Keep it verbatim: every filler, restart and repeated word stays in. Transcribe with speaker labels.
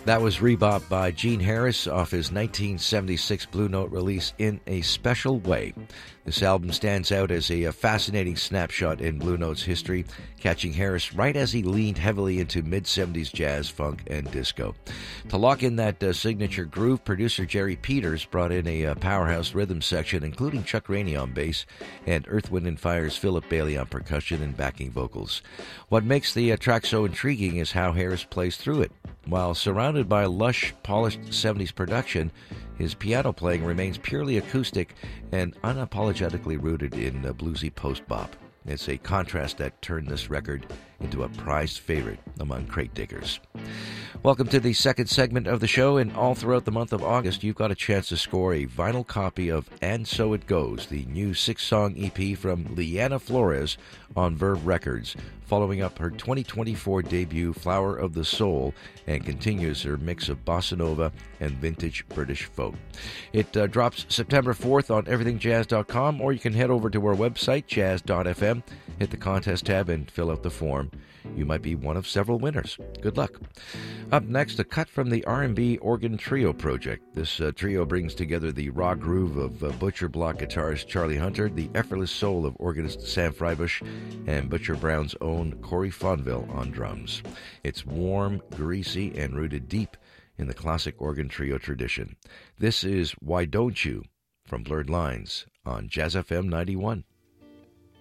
Speaker 1: That was Rebop by Gene Harris off his nineteen seventy-six Blue Note release, In a Special Way. This album stands out as a, a fascinating snapshot in Blue Note's history, catching Harris right as he leaned heavily into mid-seventies jazz, funk, and disco. To lock in that uh, signature groove, producer Jerry Peters brought in a uh, powerhouse rhythm section, including Chuck Rainey on bass and Earth, Wind and Fire's Philip Bailey on percussion and backing vocals. What makes the uh, track so intriguing is how Harris plays through it. While surrounded by lush, polished seventies production, his piano playing remains purely acoustic and unapologetically rooted in uh, bluesy post-bop. It's a contrast that turned this record into a prized favorite among crate diggers. Welcome to the second segment of the show, and all throughout the month of August, you've got a chance to score a vinyl copy of And So It Goes, the new six-song E P from Liana Flores on Verve Records, following up her twenty twenty-four debut Flower of the Soul, and continues her mix of bossa nova and vintage British folk. It uh, drops September fourth on everything jazz dot com, or you can head over to our website, jazz dot f m, hit the contest tab, and fill out the form. You might be one of several winners. Good luck. Up next, a cut from the R and B Organ Trio project. This uh, trio brings together the raw groove of uh, Butcher Block guitarist Charlie Hunter, the effortless soul of organist Sam Freibush, and Butcher Brown's own Corey Fonville on drums. It's warm, greasy, and rooted deep in the classic organ trio tradition. This is Why Don't You from Blurred Lines on Jazz F M ninety-one.